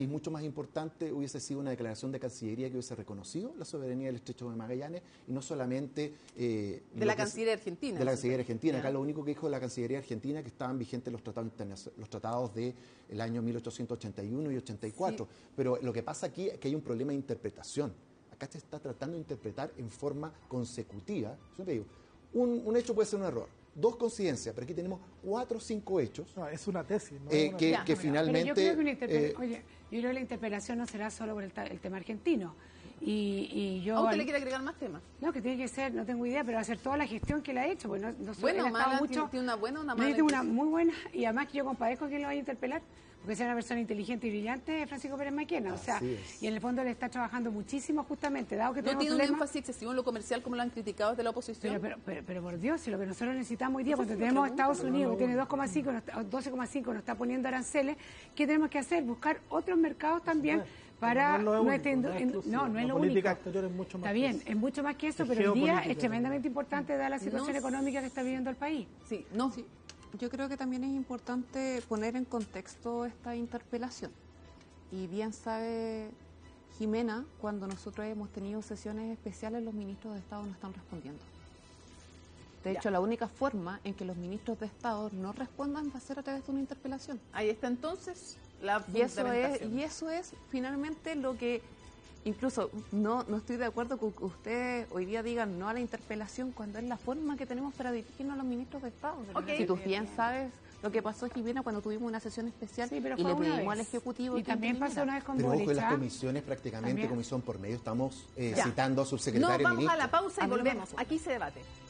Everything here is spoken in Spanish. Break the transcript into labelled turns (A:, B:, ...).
A: Y mucho más importante hubiese sido una declaración de Cancillería que hubiese reconocido la soberanía del Estrecho de Magallanes y no solamente...
B: de la Cancillería Argentina.
A: De la Cancillería Argentina. Acá lo único que dijo la Cancillería Argentina que estaban vigentes los tratados del año 1881 y 84. Sí. Pero lo que pasa aquí es que hay un problema de interpretación. Acá se está tratando de interpretar en forma consecutiva. Yo te digo, un hecho puede ser un error. 2 coincidencias, pero aquí tenemos 4 o 5 hechos.
C: No, es una tesis, ¿no?
A: Que finalmente...
D: Pero yo creo que la interpelación no será solo por el tema argentino. Y yo...
B: ¿A usted le quiere agregar más temas?
D: No, que tiene que ser, no tengo idea, pero hacer toda la gestión que él ha hecho. Pues no
B: bueno, mala,
D: mucho,
B: ¿tiene una buena o una mala?
D: Tiene una muy buena, y además que yo compadezco que él lo vaya a interpelar, porque es una persona inteligente y brillante, Francisco Pérez Maquena. O sea, y en el fondo le está trabajando muchísimo justamente, dado que
B: ¿No tiene un énfasis excesivo en lo comercial como lo han criticado desde la oposición?
D: Pero por Dios, si lo que nosotros necesitamos hoy día, cuando tenemos Estados Unidos, que tiene 12,5, nos está poniendo aranceles, ¿qué tenemos que hacer? Buscar otros mercados también para... No es lo único.
C: Exterior es mucho más
D: está bien, es mucho más que eso, pero hoy día es tremendamente importante dada la situación económica que está viviendo el país.
E: Sí. Yo creo que también es importante poner en contexto esta interpelación. Y bien sabe Jimena, cuando nosotros hemos tenido sesiones especiales, los ministros de Estado no están respondiendo. De hecho, la única forma en que los ministros de Estado no respondan va a ser a través de una interpelación.
B: Ahí está entonces la
E: fundamentación. Y eso es finalmente lo que... Incluso no estoy de acuerdo con que ustedes hoy día digan no a la interpelación cuando es la forma que tenemos para dirigirnos a los ministros de Estado. Si tú bien sabes lo que pasó, Jimena, cuando tuvimos una sesión especial y le pedimos al Ejecutivo...
D: Y también pasó una vez con
A: Boric. Pero ojo, en las comisiones prácticamente, comisión por medio, estamos citando a subsecretario.
B: No, vamos a la pausa y volvemos. Aquí se debate.